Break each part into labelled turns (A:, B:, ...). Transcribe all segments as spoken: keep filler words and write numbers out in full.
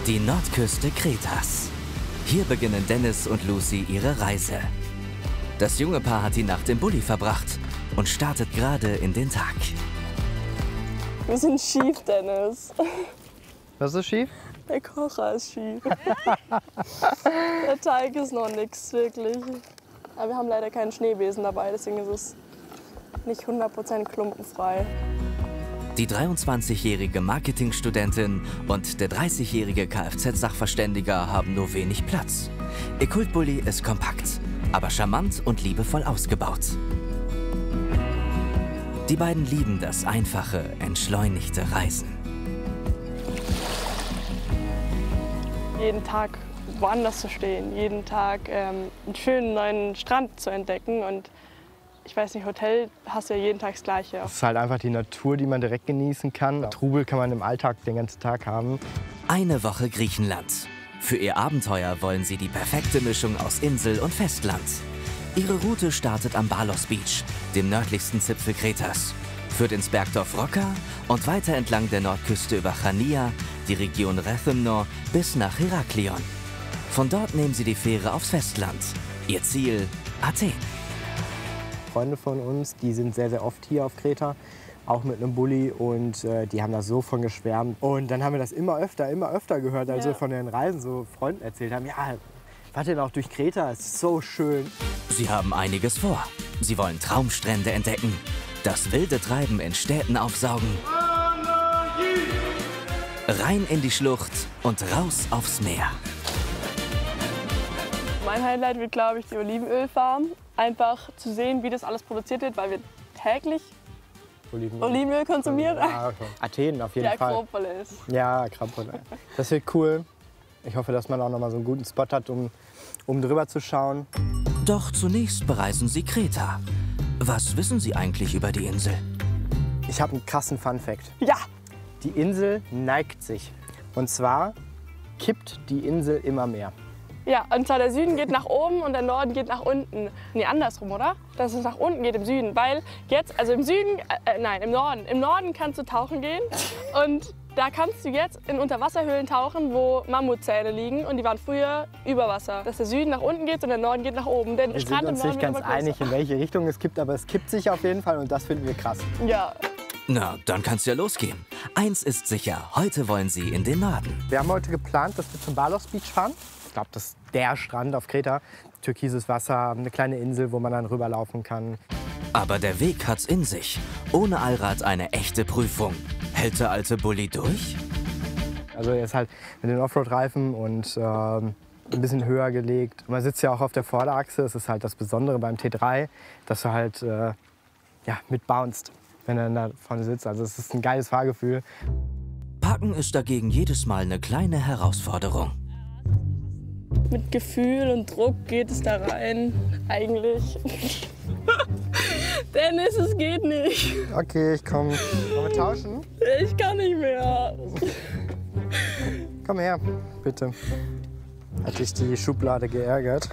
A: Die Nordküste Kretas. Hier beginnen Dennis und Lucy ihre Reise. Das junge Paar hat die Nacht im Bulli verbracht und startet gerade in den Tag.
B: Wir sind schief, Dennis.
C: Was ist schief?
B: Der Kocher ist schief. Der Teig ist noch nichts, wirklich. Aber wir haben leider keinen Schneebesen dabei, deswegen ist es nicht hundert Prozent klumpenfrei.
A: Die dreiundzwanzigjährige Marketingstudentin und der dreißigjährige Kfz-Sachverständiger haben nur wenig Platz. Ihr Kultbully ist kompakt, aber charmant und liebevoll ausgebaut. Die beiden lieben das einfache, entschleunigte Reisen.
B: Jeden Tag woanders zu stehen, jeden Tag ähm, einen schönen neuen Strand zu entdecken. Und ich weiß nicht, Hotel hast du ja jeden Tag das Gleiche.
C: Es ist halt einfach die Natur, die man direkt genießen kann. Ja. Trubel kann man im Alltag den ganzen Tag haben.
A: Eine Woche Griechenland. Für ihr Abenteuer wollen sie die perfekte Mischung aus Insel und Festland. Ihre Route startet am Balos Beach, dem nördlichsten Zipfel Kretas, führt ins Bergdorf Rocca und weiter entlang der Nordküste über Chania, die Region Rethymno bis nach Heraklion. Von dort nehmen sie die Fähre aufs Festland. Ihr Ziel Athen.
C: Freunde von uns, die sind sehr, sehr oft hier auf Kreta, auch mit einem Bulli, und äh, die haben da so von geschwärmt. Und dann haben wir das immer öfter, immer öfter gehört, als
B: ja.
C: wir von den Reisen so Freunden erzählt haben. Ja, wart ihr noch durch Kreta? Es ist so schön.
A: Sie haben einiges vor. Sie wollen Traumstrände entdecken, das wilde Treiben in Städten aufsaugen, rein in die Schlucht und raus aufs Meer.
B: Mein Highlight wird, glaube ich, die Olivenölfarm. Einfach zu sehen, wie das alles produziert wird, weil wir täglich Olivenöl, Olivenöl konsumieren.
C: Ja, Athen auf jeden
B: die
C: Fall.
B: Akropolis.
C: Ja, Akropolis. Das wird cool. Ich hoffe, dass man auch noch mal so einen guten Spot hat, um, um drüber zu schauen.
A: Doch zunächst bereisen sie Kreta. Was wissen Sie eigentlich über die Insel?
C: Ich habe einen krassen Fun-Fact.
B: Ja!
C: Die Insel neigt sich. Und zwar kippt die Insel immer mehr.
B: Ja, und zwar der Süden geht nach oben und der Norden geht nach unten. Nee, andersrum, oder? Dass es nach unten geht im Süden. Weil jetzt, also im Süden, äh, nein, im Norden. Im Norden kannst du tauchen gehen und da kannst du jetzt in Unterwasserhöhlen tauchen, wo Mammutzähne liegen und die waren früher über Wasser. Dass der Süden nach unten geht und der Norden geht nach oben. Der
C: wir
B: Strand
C: sind uns
B: im Norden
C: nicht ganz einig, in welche Richtung es kippt, aber es kippt sich auf jeden Fall und das finden wir krass.
B: Ja.
A: Na, dann kann's ja losgehen. Eins ist sicher, heute wollen Sie in den Norden.
C: Wir haben heute geplant, dass wir zum Balos Beach fahren. Ich glaube, das ist der Strand auf Kreta. Türkises Wasser, eine kleine Insel, wo man dann rüberlaufen kann.
A: Aber der Weg hat's in sich. Ohne Allrad eine echte Prüfung. Hält der alte Bulli durch?
C: Also er ist halt mit den Offroad-Reifen und ähm, ein bisschen höher gelegt. Man sitzt ja auch auf der Vorderachse. Das ist halt das Besondere beim T drei, dass du halt äh, ja, mitbounced, wenn er da vorne sitzt. Also es ist ein geiles Fahrgefühl.
A: Parken ist dagegen jedes Mal eine kleine Herausforderung.
B: Mit Gefühl und Druck geht es da rein, eigentlich. Dennis, es geht nicht.
C: Okay, ich komme. Wollen wir tauschen?
B: Ich kann nicht mehr.
C: Komm her, bitte. Hat dich die Schublade geärgert?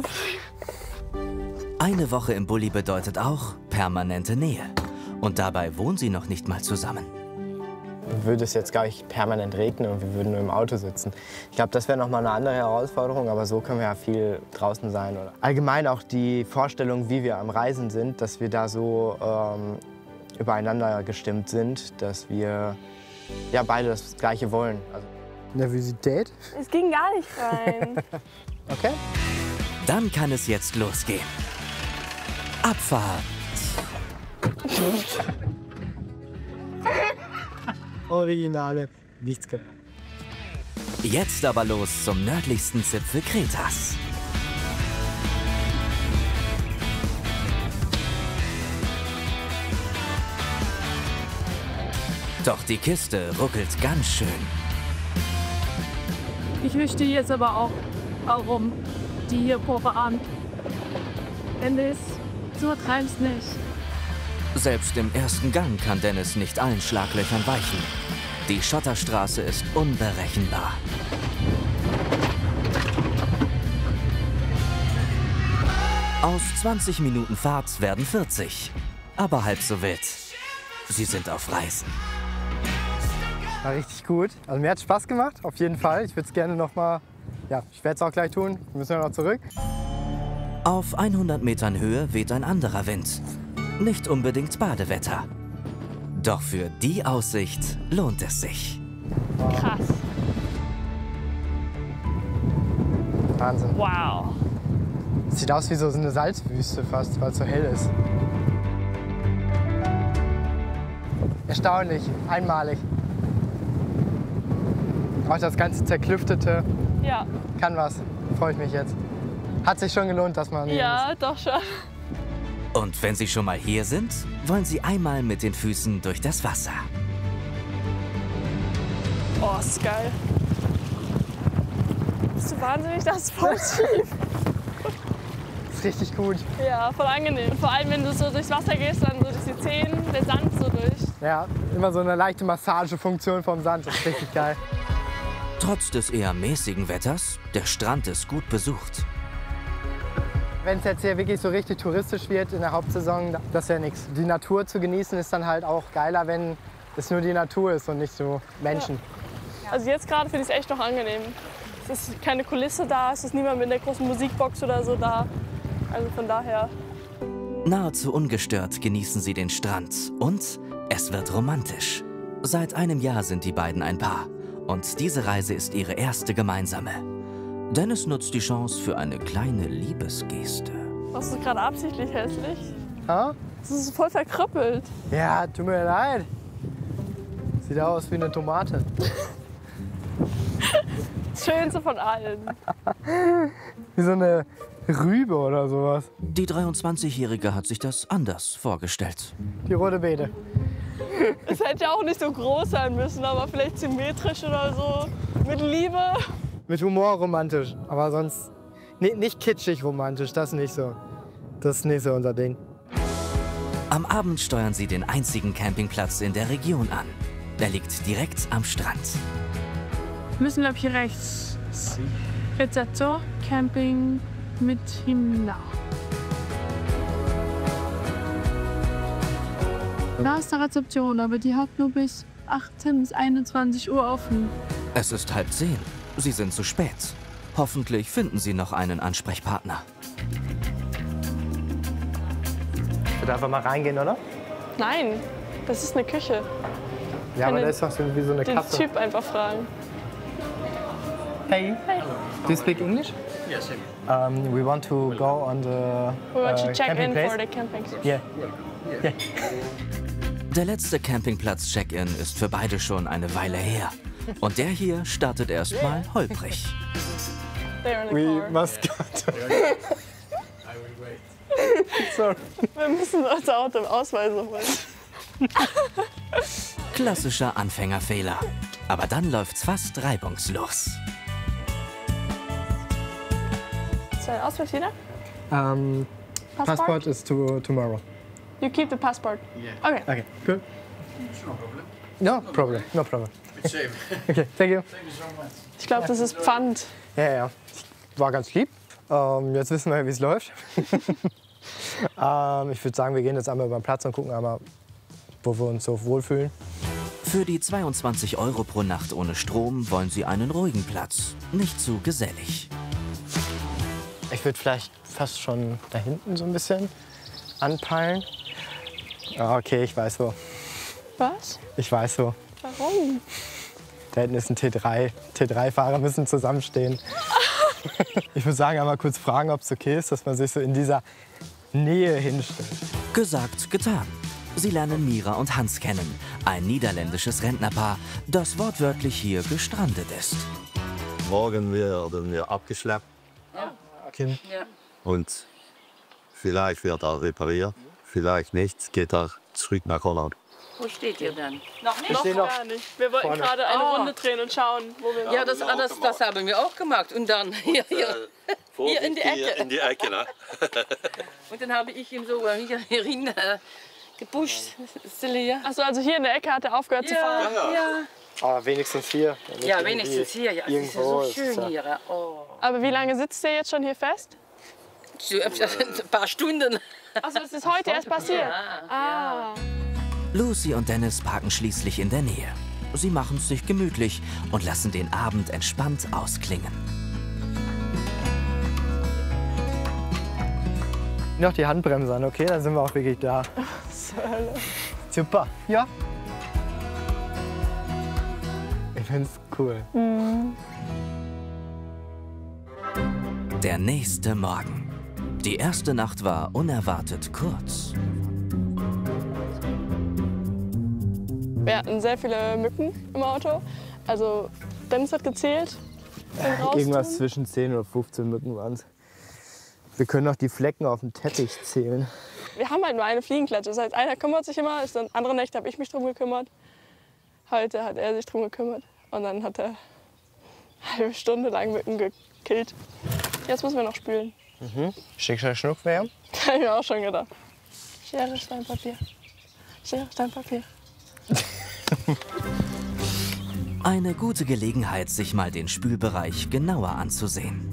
A: Eine Woche im Bulli bedeutet auch permanente Nähe. Und dabei wohnen sie noch nicht mal zusammen.
C: Würde es jetzt gar nicht permanent regnen und wir würden nur im Auto sitzen. Ich glaube, das wäre noch mal eine andere Herausforderung, aber so können wir ja viel draußen sein. Oder allgemein auch die Vorstellung, wie wir am Reisen sind, dass wir da so ähm, übereinander gestimmt sind, dass wir ja beide das Gleiche wollen. Also Nervosität?
B: Es ging gar nicht rein.
C: Okay.
A: Dann kann es jetzt losgehen. Abfahrt.
C: Originale. Nichts gemacht.
A: Jetzt aber los zum nördlichsten Zipfel Kretas. Doch die Kiste ruckelt ganz schön.
D: Ich möchte jetzt aber auch, warum die hier voran. Dennis, du übertreibst nicht.
A: Selbst im ersten Gang kann Dennis nicht allen Schlaglöchern weichen. Die Schotterstraße ist unberechenbar. Aus zwanzig Minuten Fahrt werden vierzig. Aber halb so wild. Sie sind auf Reisen.
C: War richtig gut. Also mir hat es Spaß gemacht, auf jeden Fall. Ich würde es gerne noch mal, ja, ich werde es auch gleich tun. Wir müssen ja noch zurück.
A: Auf hundert Metern Höhe weht ein anderer Wind. Nicht unbedingt Badewetter. Doch für die Aussicht lohnt es sich.
B: Krass.
C: Wahnsinn.
B: Wow.
C: Sieht aus wie so eine Salzwüste fast, weil es so hell ist. Erstaunlich, einmalig. Auch das ganze Zerklüftete
B: Ja.
C: kann was. Freue ich mich jetzt. Hat sich schon gelohnt, dass man hier
B: Ja,
C: ist.
B: doch schon.
A: Und wenn Sie schon mal hier sind, wollen Sie einmal mit den Füßen durch das Wasser.
B: Oh, ist geil. Bist du wahnsinnig? Das ist voll schief.
C: Ist richtig gut.
B: Ja, voll angenehm. Vor allem, wenn du so durchs Wasser gehst, dann so durch die Zehen, der Sand so durch.
C: Ja, immer so eine leichte Massagefunktion vom Sand. Das ist richtig geil.
A: Trotz des eher mäßigen Wetters, der Strand ist gut besucht.
C: Wenn es jetzt hier wirklich so richtig touristisch wird in der Hauptsaison, das wäre nichts. Die Natur zu genießen ist dann halt auch geiler, wenn es nur die Natur ist und nicht so Menschen.
B: Also jetzt gerade finde ich es echt noch angenehm. Es ist keine Kulisse da, es ist niemand mit einer großen Musikbox oder so da. Also von daher.
A: Nahezu ungestört genießen Sie den Strand und es wird romantisch. Seit einem Jahr sind die beiden ein Paar und diese Reise ist ihre erste gemeinsame. Dennis nutzt die Chance für eine kleine Liebesgeste.
B: Machst du gerade absichtlich hässlich?
C: Ha?
B: Das ist voll verkrüppelt.
C: Ja, tut mir leid. Sieht aus wie eine Tomate.
B: Das Schönste von allen.
C: Wie so eine Rübe oder sowas.
A: Die dreiundzwanzigjährige hat sich das anders vorgestellt.
C: Die rote Beete.
B: Es hätte ja auch nicht so groß sein müssen, aber vielleicht symmetrisch oder so. Mit Liebe.
C: Mit Humor romantisch, aber sonst ni- nicht kitschig romantisch, das nicht so. Das ist nicht so unser Ding.
A: Am Abend steuern sie den einzigen Campingplatz in der Region an. Der liegt direkt am Strand.
D: Wir müssen, glaube ich, hier rechts. Rezeptor, Camping mit Himla. Da ist eine Rezeption, aber die hat nur bis achtzehn bis einundzwanzig Uhr offen.
A: Es ist halb zehn. Sie sind zu spät. Hoffentlich finden Sie noch einen Ansprechpartner.
C: Ich würde einfach mal reingehen, oder?
B: Nein, das ist eine Küche.
C: Ja, aber
B: Eine-
C: da ist doch so wie so eine
B: Den
C: Kasse.
B: Typ einfach fragen.
C: Hey,
B: Hey.
C: do you speak English?
E: Yes, I
C: Um, we want to go on the
B: We want to
C: uh,
B: check
C: camping
B: in
C: place.
B: for the camping.
C: Yeah.
A: Der letzte Campingplatz-Check-In ist für beide schon eine Weile her. Und der hier startet erst mal holprig.
B: They're in the
C: We
B: car.
C: must go to...
E: I will wait.
C: Sorry.
B: Wir müssen das Auto im Ausweis holen.
A: Klassischer Anfängerfehler. Aber dann läuft's fast reibungslos.
B: Ist dein Ausweis wieder?
C: Um,
B: Passport?
C: passport is to tomorrow.
B: You keep the passport.
E: Yeah.
B: Okay.
C: Okay, cool.
E: No problem.
C: No problem, no problem.
E: It's safe.
C: Okay, thank you.
E: Thank you so much.
B: Ich glaube, das ist Pfand.
C: Ja, ja, war ganz lieb. Ähm, jetzt wissen wir, wie es läuft. ähm, ich würde sagen, wir gehen jetzt einmal über den Platz und gucken einmal, wo wir uns so wohlfühlen.
A: Für die zweiundzwanzig Euro pro Nacht ohne Strom wollen sie einen ruhigen Platz. Nicht zu gesellig.
C: Ich würde vielleicht fast schon da hinten so ein bisschen anpeilen. Ah, okay, ich weiß wo.
B: Was?
C: Ich weiß wo.
B: Warum?
C: Da hinten ist ein T drei. T drei Fahrer müssen zusammenstehen. Ich würde sagen, einmal kurz fragen, ob es okay ist, dass man sich so in dieser Nähe hinstellt.
A: Gesagt, getan. Sie lernen Mira und Hans kennen, ein niederländisches Rentnerpaar, das wortwörtlich hier gestrandet ist.
F: Morgen werden wir abgeschleppt
C: Okay.
F: und vielleicht wird er repariert, vielleicht nicht, geht er zurück nach Holland.
G: Wo steht ihr dann?
B: Noch nicht? Noch
C: stehe noch
B: gar nicht. Wir wollten
C: vorne.
B: gerade eine
G: Ah.
B: Runde drehen und schauen, wo wir
G: Ja, das, ah, das, das haben wir auch gemacht. Und dann hier, hier. Hier in die Ecke.
F: In die Ecke, ne?
G: Und dann habe ich ihm so hier, hierin äh, gepusht. Celia.
B: Achso, also hier in der Ecke hat er aufgehört zu fahren.
G: ja.
C: Aber wenigstens hier. Nicht
G: Ja,
C: irgendwie
G: wenigstens hier. Ja, es ist ja
C: Irgendwo
G: so
C: ist es
G: schön
C: ja-
G: hier. Oh.
B: Aber wie lange sitzt der jetzt schon hier fest?
G: So, ein paar Stunden.
B: Achso, das ist heute erst passiert.
G: Ja,
B: Ah.
A: Lucy und Dennis parken schließlich in der Nähe. Sie machen es sich gemütlich und lassen den Abend entspannt ausklingen.
C: Noch die Handbremse an, okay? Dann sind wir auch wirklich da. Super, ja. Ich find's cool.
B: Mhm.
A: Der nächste Morgen. Die erste Nacht war unerwartet kurz.
B: Wir hatten sehr viele Mücken im Auto. Also Dennis hat gezählt.
C: Irgendwas zwischen zehn oder fünfzehn Mücken waren es. Wir können auch die Flecken auf dem Teppich zählen.
B: Wir haben halt nur eine Fliegenklatsche. Das heißt, einer kümmert sich immer, ist dann andere Nächte habe ich mich drum gekümmert. Heute hat er sich drum gekümmert. Und dann hat er eine halbe Stunde lang Mücken gekillt. Jetzt müssen wir noch spülen.
C: Mhm. Schick, schnack, schnuck, wer?
B: Hab ich mir auch schon gedacht. Schere, Stein, Papier. Schere, Stein, Papier.
A: Eine gute Gelegenheit, sich mal den Spülbereich genauer anzusehen.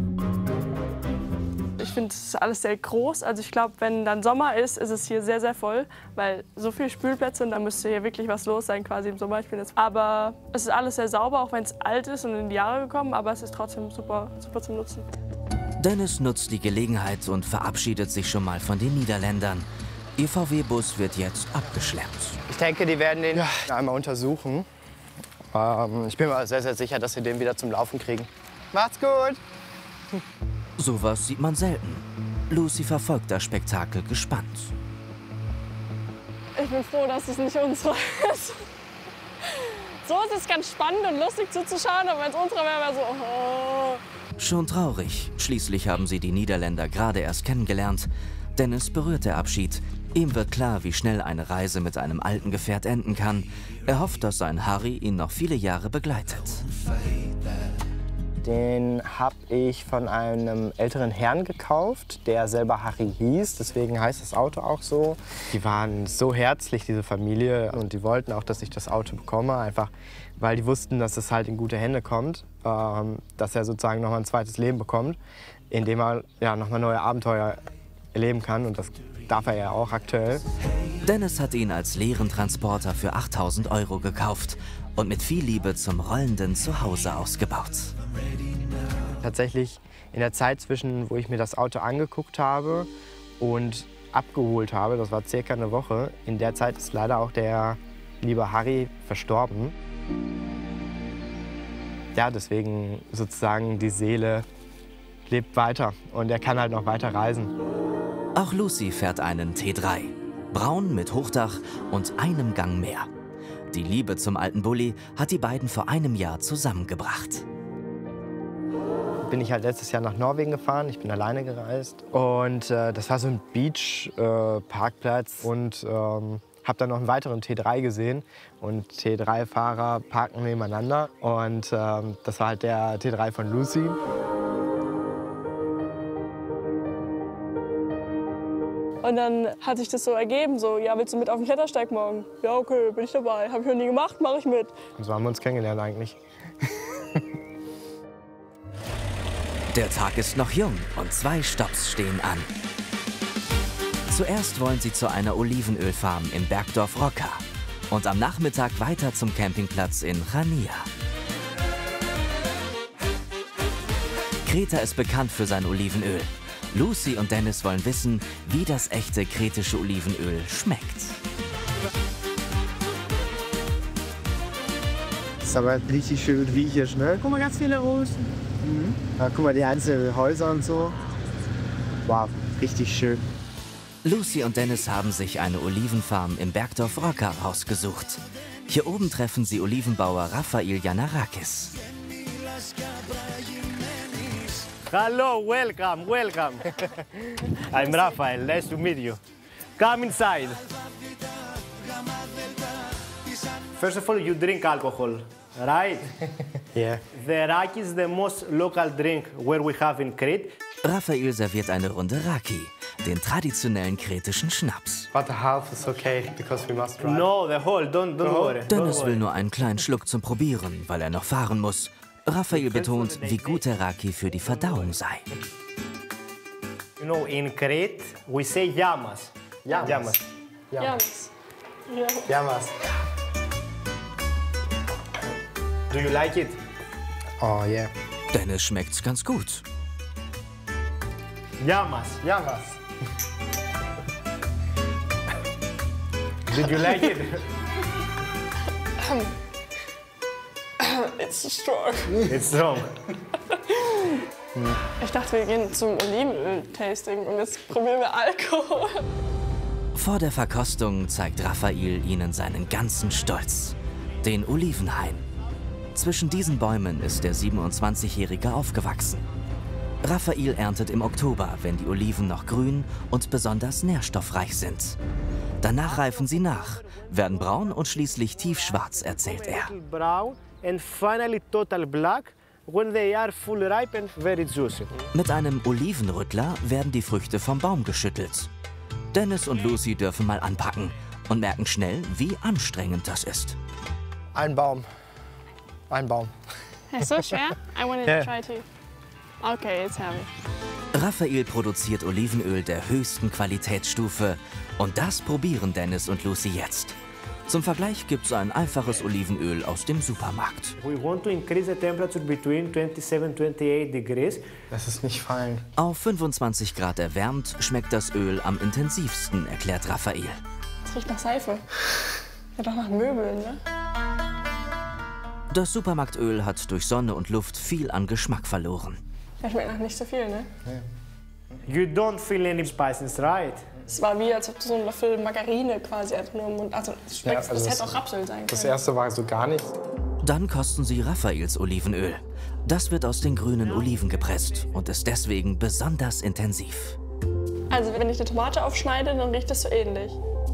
B: Ich finde, es ist alles sehr groß. Also ich glaube, wenn dann Sommer ist, ist es hier sehr, sehr voll. Weil so viele Spülplätze und da müsste hier wirklich was los sein quasi im Sommer. Ich bin jetzt. Aber es ist alles sehr sauber, auch wenn es alt ist und in die Jahre gekommen. Aber es ist trotzdem super, super zum Nutzen.
A: Dennis nutzt die Gelegenheit und verabschiedet sich schon mal von den Niederländern. Ihr V W-Bus wird jetzt abgeschleppt.
C: Ich denke, die werden den ja einmal untersuchen. Ähm, ich bin mir sehr, sehr sicher, dass wir den wieder zum Laufen kriegen. Macht's gut!
A: Sowas sieht man selten. Lucy verfolgt das Spektakel gespannt.
B: Ich bin froh, dass es nicht unsere ist. So ist es ganz spannend und lustig zuzuschauen, aber wenn es unsere wäre, wäre so... Oh.
A: Schon traurig. Schließlich haben sie die Niederländer gerade erst kennengelernt. Dennis berührt der Abschied. Ihm wird klar, wie schnell eine Reise mit einem alten Gefährt enden kann. Er hofft, dass sein Harry ihn noch viele Jahre begleitet.
C: Den habe ich von einem älteren Herrn gekauft, der selber Harry hieß. Deswegen heißt das Auto auch so. Die waren so herzlich, diese Familie. Und die wollten auch, dass ich das Auto bekomme. Einfach, weil die wussten, dass es halt in gute Hände kommt. Ähm, dass er sozusagen noch mal ein zweites Leben bekommt, in dem er ja, noch mal neue Abenteuer erleben kann. Und das darf er ja auch aktuell.
A: Dennis hat ihn als leeren Transporter für achttausend Euro gekauft und mit viel Liebe zum rollenden Zuhause ausgebaut.
C: Tatsächlich in der Zeit zwischen, wo ich mir das Auto angeguckt habe und abgeholt habe, das war circa eine Woche, in der Zeit ist leider auch der liebe Harry verstorben. Ja, deswegen sozusagen die Seele lebt weiter und er kann halt noch weiter reisen.
A: Auch Lucy fährt einen T drei. Braun mit Hochdach und einem Gang mehr. Die Liebe zum alten Bulli hat die beiden vor einem Jahr zusammengebracht.
C: Bin ich halt letztes Jahr nach Norwegen gefahren. Ich bin alleine gereist. Und äh, das war so ein Beach-Parkplatz. Äh, und ähm, habe dann noch einen weiteren T drei gesehen. Und T drei Fahrer parken nebeneinander. Und ähm, das war halt der T drei von Lucy.
B: Und dann hat sich das so ergeben, so, ja, willst du mit auf den Klettersteig morgen? Ja, okay, bin ich dabei. Habe ich noch nie gemacht, mache ich mit.
C: Und so haben wir uns kennengelernt eigentlich.
A: Der Tag ist noch jung und zwei Stopps stehen an. Zuerst wollen sie zu einer Olivenölfarm im Bergdorf Rocca und am Nachmittag weiter zum Campingplatz in Chania. Kreta ist bekannt für sein Olivenöl. Lucy und Dennis wollen wissen, wie das echte kretische Olivenöl schmeckt.
H: Das ist aber richtig schön riechisch, ne? Guck mal, ganz viele Rosen. Mhm. Ja, guck mal, die einzelnen Häuser und so. Wow, richtig schön.
A: Lucy und Dennis haben sich eine Olivenfarm im Bergdorf Rocca rausgesucht. Hier oben treffen sie Olivenbauer Raphael Yanarakis.
I: Hello, welcome, welcome. I'm Raphael, nice to meet you. Come inside. First of all, you drink alcohol, right?
C: Yeah.
I: The raki is the most local drink where we have in Crete.
A: Raphael serviert eine Runde Raki, den traditionellen kretischen Schnaps.
C: But the half is okay, because we must drive.
I: No, the whole, don't, don't worry.
A: Dennis will nur einen kleinen Schluck zum Probieren, weil er noch fahren muss. Raphael betont, wie gut der Raki für die Verdauung sei.
I: You know, in Crete, we say yamas.
C: Yamas.
I: Yamas.
B: Yamas. Ja.
C: Yamas.
I: Do you like it?
H: Oh yeah.
A: Dennis schmeckt's ganz gut.
I: Llamas, llamas. Did you like it?
B: It's strong.
I: It's strong.
B: Ich dachte, wir gehen zum Olivenöl-Tasting und jetzt probieren wir Alkohol.
A: Vor der Verkostung zeigt Raphael ihnen seinen ganzen Stolz. Den Olivenhain. Zwischen diesen Bäumen ist der siebenundzwanzigjährige aufgewachsen. Raphael erntet im Oktober, wenn die Oliven noch grün und besonders nährstoffreich sind. Danach reifen sie nach, werden braun und schließlich tiefschwarz, erzählt er.
I: Brown and finally total black when they are full ripe and very juicy.
A: Mit einem Olivenrüttler werden die Früchte vom Baum geschüttelt. Dennis und Lucy dürfen mal anpacken und merken schnell, wie anstrengend das ist.
C: Ein Baum. Ein Baum.
B: Ist so schwer? I wanted
C: Yeah.
B: to try too. Okay, it's heavy.
A: Raphael produziert Olivenöl der höchsten Qualitätsstufe und das probieren Dennis und Lucy jetzt. Zum Vergleich gibt's ein einfaches Olivenöl aus dem Supermarkt.
I: We want to increase the temperature between twenty-seven and twenty-eight degrees.
C: Lass es nicht fallen.
A: Auf fünfundzwanzig Grad erwärmt schmeckt das Öl am intensivsten, erklärt Raphael.
B: Es riecht nach Seife. Ja, doch nach Möbeln, ne?
A: Das Supermarktöl hat durch Sonne und Luft viel an Geschmack verloren.
B: Das schmeckt nach nicht so viel, ne?
I: You don't feel any spices, right?
B: Es war wie, als ob du so einen Löffel Margarine quasi einfach nur im Mund... Also, es schmeckt,
C: Ja, also
B: das
C: das-
B: hätte auch Rapsöl sein können.
C: Das erste war so gar nichts.
A: Dann kosten sie Raphaels Olivenöl. Das wird aus den grünen Oliven gepresst und ist deswegen besonders intensiv.
B: Also, wenn ich eine Tomate aufschneide, dann riecht das so ähnlich.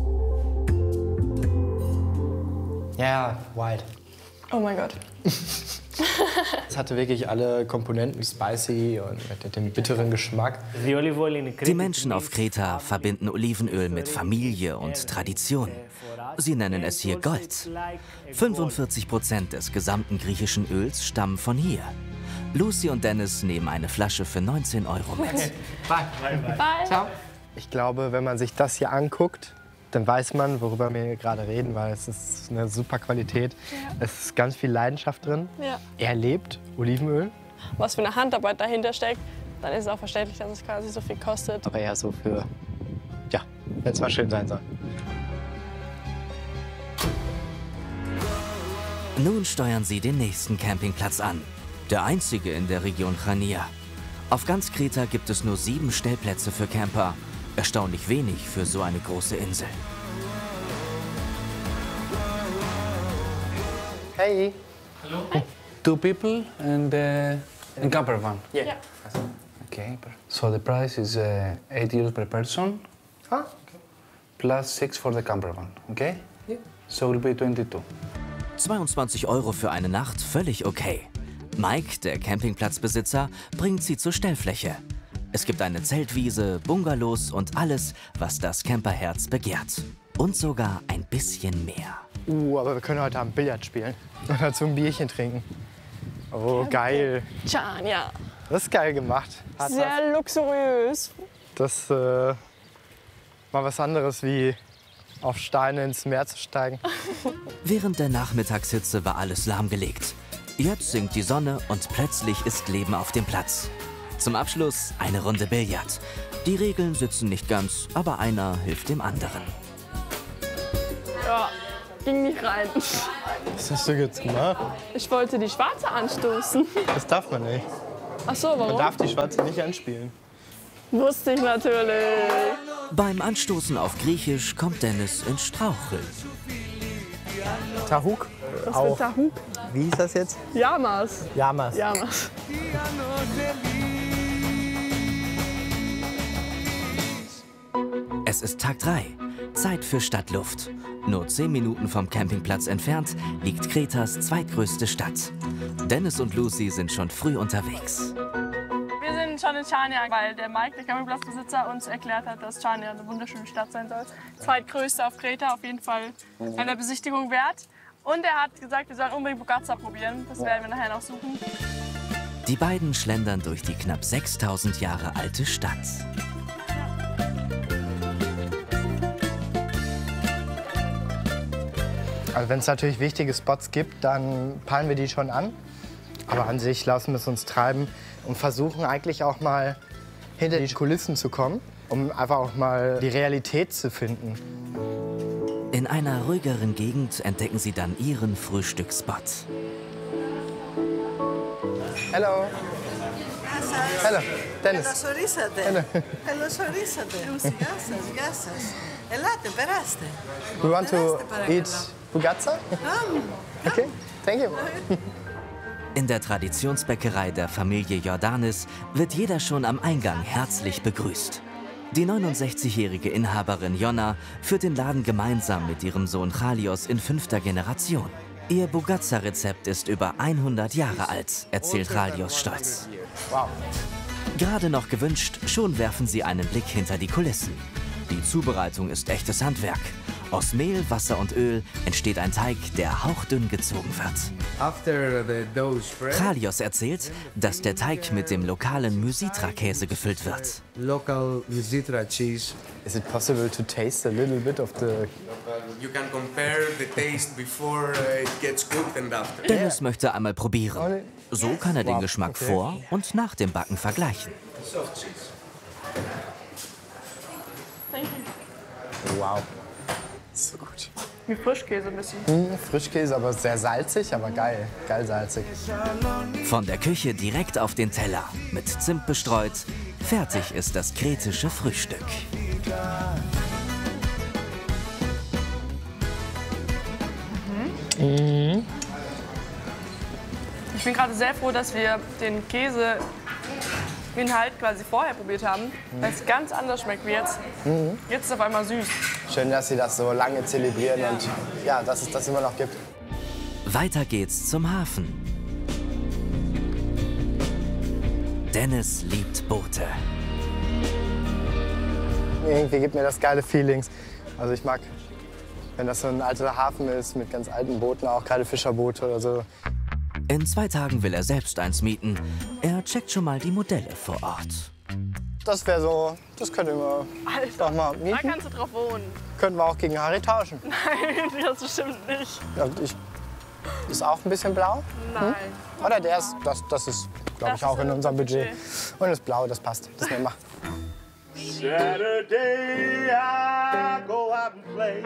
C: Ja, wild.
B: Oh mein Gott.
C: Es hatte wirklich alle Komponenten, spicy und mit dem bitteren Geschmack.
I: The olive oil in Crete
A: Die Menschen auf Kreta verbinden Olivenöl mit Familie und Tradition. Sie nennen es hier Gold. fünfundvierzig Prozent des gesamten griechischen Öls stammen von hier. Lucy und Dennis nehmen eine Flasche für neunzehn Euro mit.
B: Bye.
C: Ciao. Ich glaube, wenn man sich das hier anguckt, dann weiß man, worüber wir hier gerade reden, weil es ist eine super Qualität. Es ist ganz viel Leidenschaft drin.
B: Ja.
C: Er lebt Olivenöl.
B: Was für eine Handarbeit dahinter steckt, dann ist es auch verständlich, dass es quasi so viel kostet.
C: Aber eher so für, ja, wenn es mal schön sein soll.
A: Nun steuern sie den nächsten Campingplatz an. Der einzige in der Region Chania. Auf ganz Kreta gibt es nur sieben Stellplätze für Camper. Erstaunlich wenig für so eine große Insel.
C: Hey.
E: Two people and uh, a camper van.
C: Yeah.
B: Ja.
E: Okay. So the price is uh, eight euros per person.
C: Ah,
E: Plus six for the camper van. Okay? Yeah. So it will be twenty-two.
A: zweiundzwanzig Euro für eine Nacht, völlig okay. Mike, der Campingplatzbesitzer, bringt sie zur Stellfläche. Es gibt eine Zeltwiese, Bungalows und alles, was das Camperherz begehrt. Und sogar ein bisschen mehr.
C: Uh, aber wir können heute Abend Billard spielen. Und dazu ein Bierchen trinken. Oh, geil.
B: Can, ja.
C: Das ist geil gemacht. Hat was.
B: Sehr luxuriös.
C: Das äh, mal was anderes wie auf Steine ins Meer zu steigen.
A: Während der Nachmittagshitze war alles lahmgelegt. Jetzt sinkt die Sonne und plötzlich ist Leben auf dem Platz. Zum Abschluss eine Runde Billard. Die Regeln sitzen nicht ganz, aber einer hilft dem anderen.
B: Ja, ging nicht rein.
C: Was hast du jetzt gemacht?
B: Ich wollte die Schwarze anstoßen.
C: Das darf man nicht.
B: Ach so,
C: Man
B: warum?
C: darf die Schwarze nicht anspielen.
B: Wusste ich natürlich.
A: Beim Anstoßen auf Griechisch kommt Dennis ins Straucheln.
C: Tahuk?
B: Was
C: Auch.
B: für Tahuk?
C: Wie hieß das jetzt?
B: Yamas.
C: Yamas.
B: Yamas.
A: Es ist Tag drei. Zeit für Stadtluft. Nur zehn Minuten vom Campingplatz entfernt liegt Kretas zweitgrößte Stadt. Dennis und Lucy sind schon früh unterwegs.
B: Wir sind schon in Chania, weil der Mike, der Campingplatzbesitzer, uns erklärt hat, dass Chania eine wunderschöne Stadt sein soll. Zweitgrößte auf Kreta, auf jeden Fall eine Besichtigung wert. Und er hat gesagt, wir sollen unbedingt Bogazza probieren. Das werden wir nachher noch suchen.
A: Die beiden schlendern durch die knapp sechstausend Jahre alte Stadt.
C: Also wenn es natürlich wichtige Spots gibt, dann peilen wir die schon an. Aber an sich lassen wir es uns treiben und versuchen eigentlich auch mal hinter die Kulissen zu kommen, um einfach auch mal die Realität zu finden.
A: In einer ruhigeren Gegend entdecken sie dann ihren Frühstücksspot.
C: Hello. Hello, Dennis.
J: Καλώς ορίσατε.
C: Hello.
J: Καλώς ορίσατε. Γεια σας, γεια σας. Ελάτε, περάστε.
C: We want to
J: Περάστε, παρακαλώ.
C: eat Bugazza?
J: Come.
C: Okay, thank you.
A: In der Traditionsbäckerei der Familie Jordanis wird jeder schon am Eingang herzlich begrüßt. Die neunundsechzigjährige Inhaberin Jonna führt den Laden gemeinsam mit ihrem Sohn Chalios in fünfter Generation. Ihr Bugazza-Rezept ist über hundert Jahre alt, erzählt Chalios stolz.
C: Wow.
A: Gerade noch gewünscht, schon werfen sie einen Blick hinter die Kulissen. Die Zubereitung ist echtes Handwerk. Aus Mehl, Wasser und Öl entsteht ein Teig, der hauchdünn gezogen wird. Chalios erzählt, dass der Teig mit dem lokalen Mysitra-Käse gefüllt wird.
K: Local Mysitra cheese.
C: Is it possible to taste a little bit of the...
L: You can compare the taste before it gets cooked and after.
A: Dennis möchte einmal probieren. So kann er den Geschmack vor und nach dem Backen vergleichen.
C: Wow. So gut.
B: Wie Frischkäse ein bisschen.
C: Hm, Frischkäse, aber sehr salzig, aber geil. Geil salzig.
A: Von der Küche direkt auf den Teller, mit Zimt bestreut. Fertig ist das kretische Frühstück.
B: Mhm. Ich bin gerade sehr froh, dass wir den Käse Inhalt quasi vorher probiert haben, weil es ganz anders schmeckt wie jetzt.
C: Mhm.
B: Jetzt ist es auf einmal süß.
C: Schön, dass Sie das so lange zelebrieren
B: Ja.
C: und ja, dass es das immer noch gibt.
A: Weiter geht's zum Hafen. Dennis liebt Boote.
C: Irgendwie gibt mir das geile Feelings. Also ich mag, wenn das so ein alter Hafen ist mit ganz alten Booten, auch gerade Fischerboote oder so.
A: In zwei Tagen will er selbst eins mieten. Er checkt schon mal die Modelle vor Ort.
C: Das wäre so, das könnten wir
B: Alter,
C: doch mal
B: da
C: mieten.
B: kannst du drauf wohnen.
C: Könnten wir auch gegen Harry tauschen.
B: Nein, das bestimmt nicht.
C: Ja, ich, ist auch ein bisschen blau?
B: Nein.
C: Hm? Oder der ist, das, das ist, glaube ich, auch in unserem Budget. Und das Blau, das passt. Das nehmen wir.
I: Saturday I go out and play.